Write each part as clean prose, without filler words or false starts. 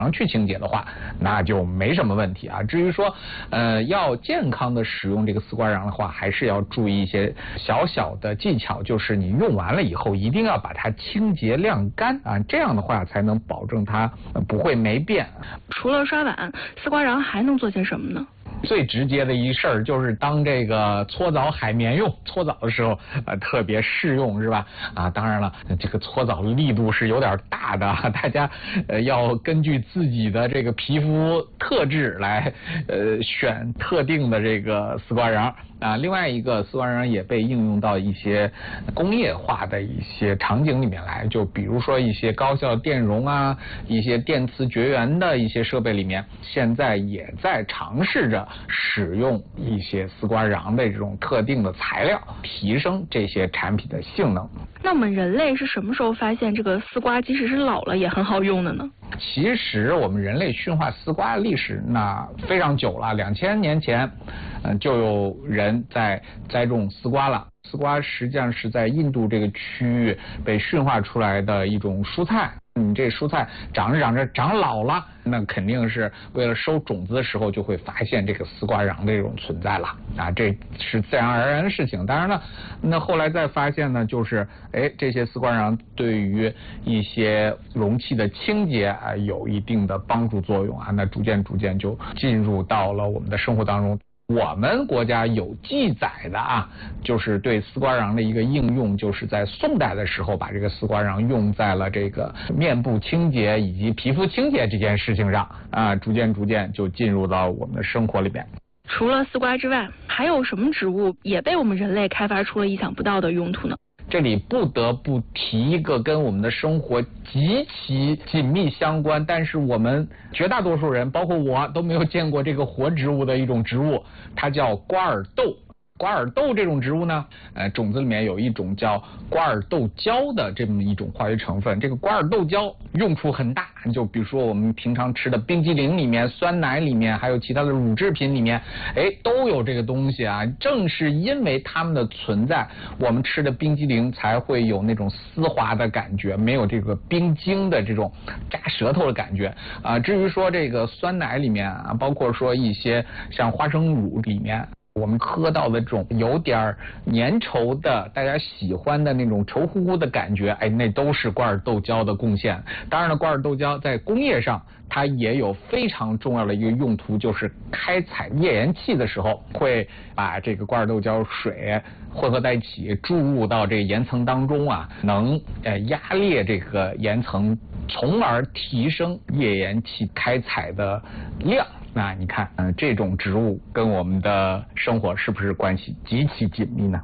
去清洁的话，那就没什么问题啊。至于说要健康的使用这个丝瓜瓤的话，还是要注意一些小小的技巧，就是你用完了以后一定要把它清洁晾干啊，这样的话才能保证它不会霉变。 除了刷碗，丝瓜瓤还能做些什么呢？ 最直接的一事儿就是当这个搓澡海绵用，搓澡的时候特别适用，是吧？啊，当然了，这个搓澡力度是有点大的，大家要根据自己的这个皮肤特质来选特定的这个丝瓜瓤啊。另外一个丝瓜瓤也被应用到一些工业化的一些场景里面来，就比如说一些高效电容啊，一些电磁绝缘的一些设备里面，现在也在尝试着使用一些丝瓜瓤的这种特定的材料，提升这些产品的性能。 那我们人类是什么时候发现这个丝瓜即使是老了也很好用的呢？ 其实我们人类驯化丝瓜的历史那非常久了，2000年前就有人在栽种丝瓜了。丝瓜实际上是在印度这个区域被驯化出来的一种蔬菜。你这蔬菜长着长着长老了，那肯定是为了收种子的时候就会发现这个丝瓜瓤的这种存在了啊，这是自然而然的事情。当然了，那后来再发现呢，就是这些丝瓜瓤对于一些容器的清洁啊有一定的帮助作用啊，那逐渐就进入到了我们的生活当中。我们国家有记载的啊，就是对丝瓜瓤的一个应用，就是在宋代的时候把这个丝瓜瓤用在了这个面部清洁以及皮肤清洁这件事情上啊，逐渐就进入到我们的生活里边。 除了丝瓜之外，还有什么植物也被我们人类开发出了意想不到的用途呢？ 这里不得不提一个跟我们的生活极其紧密相关，但是我们绝大多数人，包括我，都没有见过这个活植物的一种植物，它叫瓜尔豆。瓜尔豆这种植物呢，种子里面有一种叫瓜尔豆胶的这么一种化学成分。这个瓜尔豆胶用处很大，就比如说我们平常吃的冰激凌里面、酸奶里面，还有其他的乳制品里面，都有这个东西啊。正是因为它们的存在，我们吃的冰激凌才会有那种丝滑的感觉，没有这个冰晶的这种扎舌头的感觉啊。至于说这个酸奶里面啊，包括说一些像花生乳里面，我们喝到的这种有点粘稠的大家喜欢的那种稠乎乎的感觉，那都是瓜尔豆胶的贡献。当然了，瓜尔豆胶在工业上它也有非常重要的一个用途，就是开采页岩气的时候会把这个瓜尔豆胶水混合在一起注入到这个岩层当中啊，能压裂这个岩层，从而提升页岩气开采的量。那你看，这种植物跟我们的生活是不是关系极其紧密呢？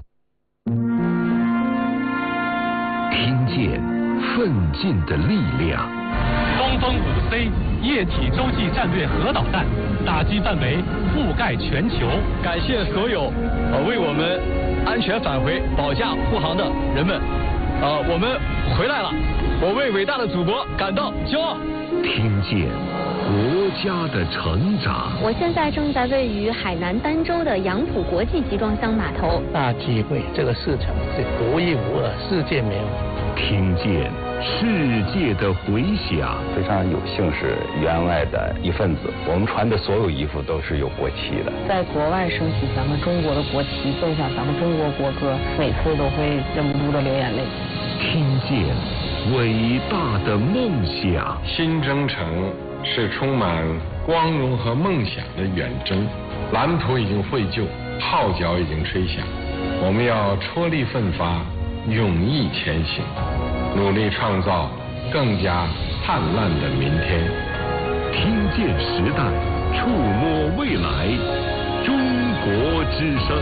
听见奋进的力量。 东风5C 液体洲际战略核导弹打击范围覆盖全球。 感谢所有为我们安全返回保驾护航的人们。我们回来了，我为伟大的祖国感到骄傲。 听见国家的成长。 我现在正在位于海南儋州的杨浦国际集装箱码头。 大机会，这个市场是独一无二，世界没有。 听见世界的回响。 非常有幸是员外的一份子，我们穿的所有衣服都是有国旗的。 在国外升起咱们中国的国旗，奏响咱们中国国歌，每次都会忍不住的流眼泪。 听见伟大的梦想。 新征程是充满光荣和梦想的远征，蓝图已经绘就，号角已经吹响，我们要踔厉奋发，勇毅前行，努力创造更加灿烂的明天。 听见时代，触摸未来，中国之声。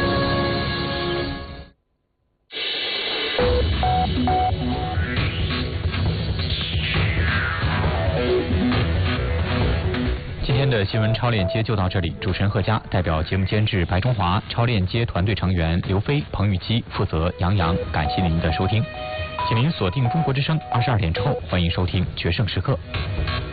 今天的新闻超链接就到这里，主持人贺佳，代表节目监制白中华，超链接团队成员刘飞、彭玉基，负责杨洋，感谢您的收听，请您锁定中国之声，22点之后欢迎收听决胜时刻。